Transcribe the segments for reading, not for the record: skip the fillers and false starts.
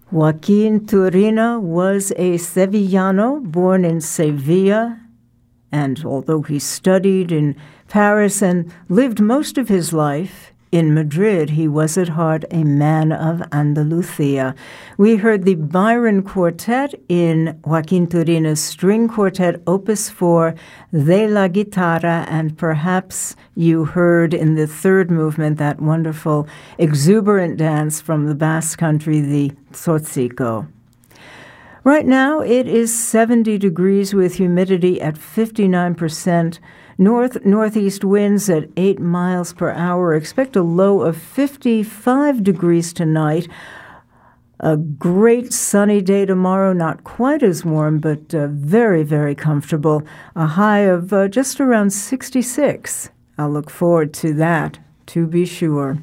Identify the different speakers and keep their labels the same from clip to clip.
Speaker 1: Joaquin Turina was a Sevillano born in Sevilla, and although he studied in Paris and lived most of his life in Madrid, he was at heart a man of Andalusia. We heard the Byron Quartet in Joaquin Turina's string quartet, Opus 4, De la Guitarra, and perhaps you heard in the third movement that wonderful exuberant dance from the Basque Country, the Tzotzico. Right now, it is 70 degrees with humidity at 59%. Northeast winds at 8 miles per hour. Expect a low of 55 degrees tonight. A great sunny day tomorrow, not quite as warm, but very, very comfortable. A high of just around 66. I'll look forward to that, to be sure.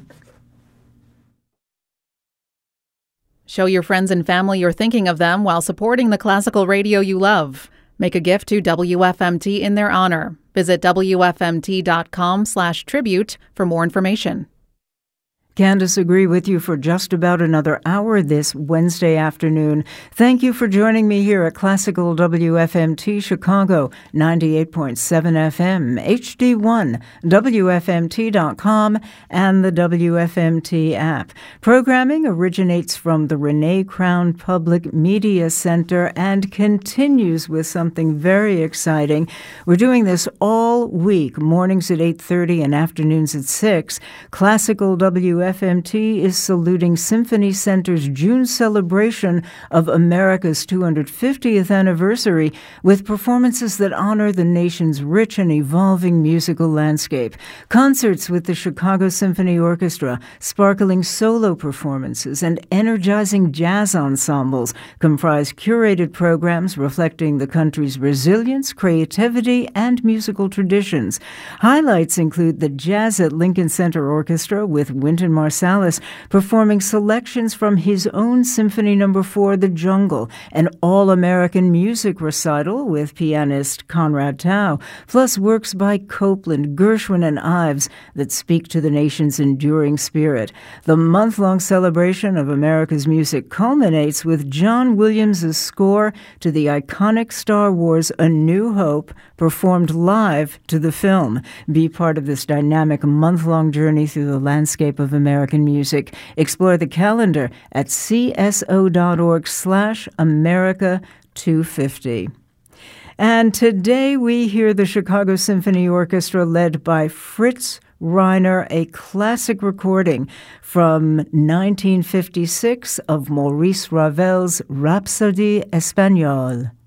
Speaker 2: Show your friends and family you're thinking of them while supporting the classical radio you love. Make a gift to WFMT in their honor. Visit WFMT.com/tribute for more information.
Speaker 1: Candace agree with you for just about another hour this Wednesday afternoon. Thank you for joining me here at Classical WFMT Chicago, 98.7 FM, HD1, WFMT.com, and the WFMT app. Programming originates from the Renee Crown Public Media Center and continues with something very exciting. We're doing this all week, mornings at 8:30 and afternoons at 6. Classical WFMT is saluting Symphony Center's June celebration of America's 250th anniversary with performances that honor the nation's rich and evolving musical landscape. Concerts with the Chicago Symphony Orchestra, sparkling solo performances, and energizing jazz ensembles comprise curated programs reflecting the country's resilience, creativity, and musical traditions. Highlights include the Jazz at Lincoln Center Orchestra with Wynton Marsalis performing selections from his own Symphony No. 4, The Jungle, an all-American music recital with pianist Conrad Tao, plus works by Copland, Gershwin, and Ives that speak to the nation's enduring spirit. The month-long celebration of America's music culminates with John Williams' score to the iconic Star Wars A New Hope, performed live to the film. Be part of this dynamic month-long journey through the landscape of American music. Explore the calendar at cso.org/America250. And today we hear the Chicago Symphony Orchestra led by Fritz Reiner, a classic recording from 1956 of Maurice Ravel's Rhapsodie Espagnole.